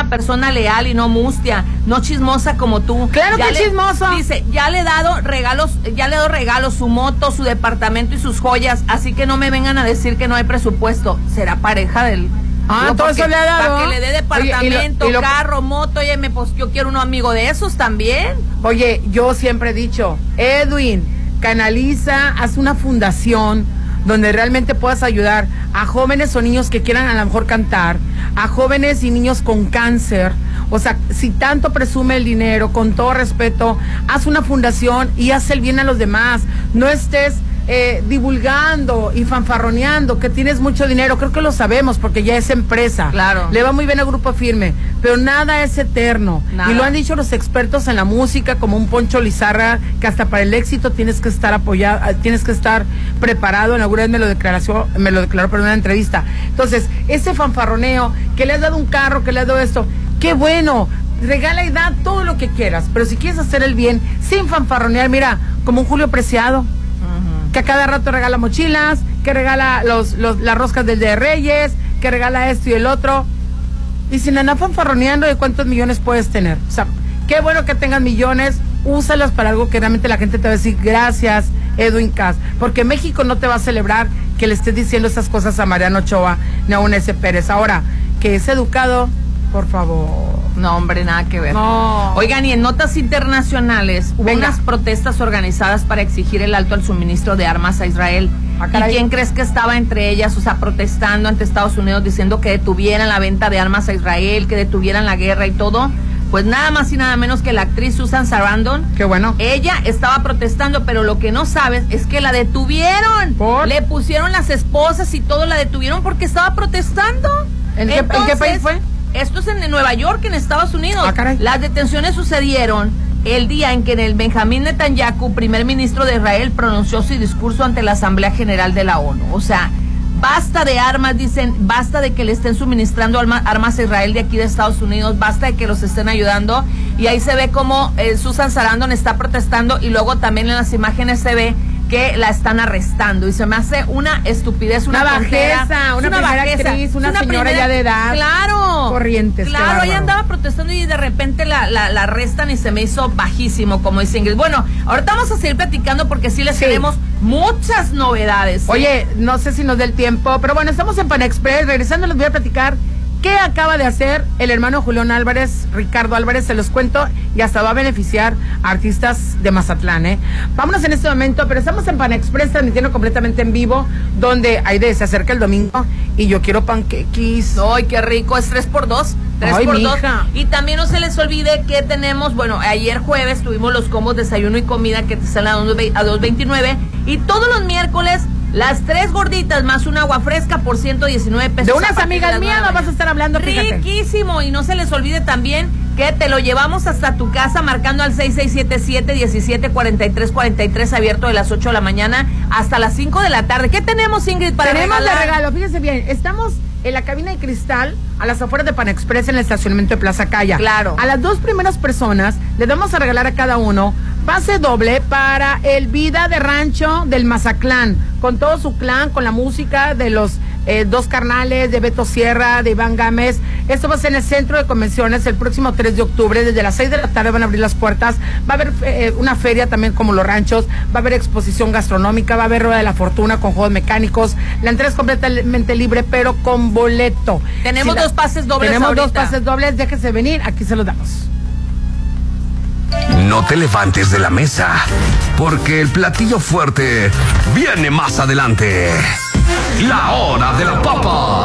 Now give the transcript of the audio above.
una persona leal y no mustia, no chismosa como tú. Claro que chismoso. Dice, ya le he dado regalos, su moto, su departamento y sus joyas, así que no me vengan a decir que no hay presupuesto. ¿Será pareja del...? Todo eso le ha dado. Para que le dé departamento, carro, moto, oye, pues yo quiero uno amigo de esos también. Oye, yo siempre he dicho, Edwin, canaliza, haz una fundación donde realmente puedas ayudar a jóvenes o niños que quieran a lo mejor cantar, a jóvenes y niños con cáncer. O sea, si tanto presume el dinero, con todo respeto, haz una fundación y haz el bien a los demás. No estés divulgando y fanfarroneando que tienes mucho dinero. Creo que lo sabemos porque ya es empresa. Claro. Le va muy bien a Grupo Firme, pero nada es eterno. Nada. Y lo han dicho los expertos en la música, como un Poncho Lizarra, que hasta para el éxito tienes que estar apoyado, tienes que estar preparado. En alguna vez me lo declaró por una entrevista. Entonces, ese fanfarroneo, que le has dado un carro, que le has dado esto, qué bueno. Regala y da todo lo que quieras, pero si quieres hacer el bien sin fanfarronear, mira, como un Julio Preciado, que a cada rato regala mochilas, que regala las roscas del Día de Reyes, que regala esto y el otro, y sin andar fanfarroneando de cuántos millones puedes tener. O sea, qué bueno que tengas millones, úsalas para algo que realmente la gente te va a decir, gracias, Edwin Cass, porque México no te va a celebrar que le estés diciendo esas cosas a Mariano Ochoa ni a un S. Pérez. Ahora, que es educado, por favor. No, hombre, nada que ver. No. Oigan, y en notas internacionales, hubo unas protestas organizadas para exigir el alto al suministro de armas a Israel. ¿Y quién crees que estaba entre ellas? O sea, protestando ante Estados Unidos, diciendo que detuvieran la venta de armas a Israel, que detuvieran la guerra y todo. Pues nada más y nada menos que la actriz Susan Sarandon. Qué bueno. Ella estaba protestando, pero lo que no sabes es que la detuvieron. ¿Por? Le pusieron las esposas y todo, la detuvieron porque estaba protestando. ¿En qué país fue? Esto es en Nueva York, en Estados Unidos. Ah, caray. Las detenciones sucedieron el día en que el Benjamín Netanyahu, primer ministro de Israel, pronunció su discurso ante la Asamblea General de la ONU. O sea, basta de armas, dicen, basta de que le estén suministrando armas a Israel de aquí de Estados Unidos, basta de que los estén ayudando. Y ahí se ve como Susan Sarandon está protestando y luego también en las imágenes se ve que la están arrestando y se me hace una estupidez, una bajeza, una primera actriz, una señora ya de edad. Claro. Corrientes. Claro, ella andaba protestando y de repente la arrestan y se me hizo bajísimo, como dice Ingrid. Bueno, ahorita vamos a seguir platicando porque sí les tenemos muchas novedades. Oye, no sé si nos dé el tiempo, pero bueno, estamos en Pan Express. Regresando les voy a platicar qué acaba de hacer el hermano Julián Álvarez, Ricardo Álvarez, se los cuento, y hasta va a beneficiar a artistas de Mazatlán, Vámonos en este momento, pero estamos en Pan Express transmitiendo completamente en vivo, donde se acerca el domingo y yo quiero panquequis. ¡Ay, qué rico! Es 3x2. 3x2. Y también no se les olvide que tenemos, bueno, ayer jueves tuvimos los combos desayuno y comida que te salen a $2.29 y todos los miércoles las 3 gorditas más un agua fresca por 119 pesos. De unas amigas mías no vas a estar hablando, fíjate. Riquísimo. Y no se les olvide también que te lo llevamos hasta tu casa marcando al 6677-174343, abierto de las 8 de la mañana hasta las 5 de la tarde. ¿Qué tenemos, Ingrid, para regalar? Tenemos de regalo, fíjense bien, estamos en la cabina de cristal a las afueras de Pan Express en el estacionamiento de Plaza Calla. Claro. A las 2 primeras personas les vamos a regalar a cada uno pase doble para el Vida de Rancho del Mazatlán, con todo su clan, con la música de los 2 carnales, de Beto Sierra, de Iván Gámez. Esto va a ser en el Centro de Convenciones el próximo 3 de octubre, desde las 6 de la tarde van a abrir las puertas, va a haber una feria también como los ranchos, va a haber exposición gastronómica, va a haber Rueda de la Fortuna con juegos mecánicos, la entrada es completamente libre, pero con boleto. Tenemos 2 pases dobles. Tenemos ahorita 2 pases dobles, déjese venir, aquí se los damos. No te levantes de la mesa, porque el platillo fuerte viene más adelante. La hora de la papa.